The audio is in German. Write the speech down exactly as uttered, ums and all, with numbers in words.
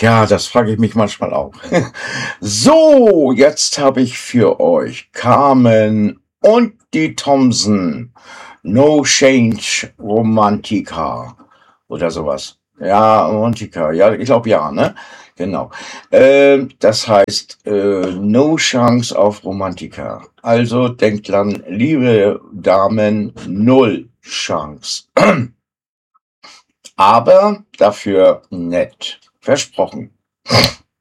Ja, das frage ich mich manchmal auch. So, jetzt habe ich für euch Carmen und die Thompson. No Change Romantica oder sowas. Ja, Romantica. Ja, ich glaube ja, ne? Genau. Ähm, das heißt, äh, no Chance auf Romantika. Also denkt dran, liebe Damen, null Chance. Aber dafür nett. Versprochen.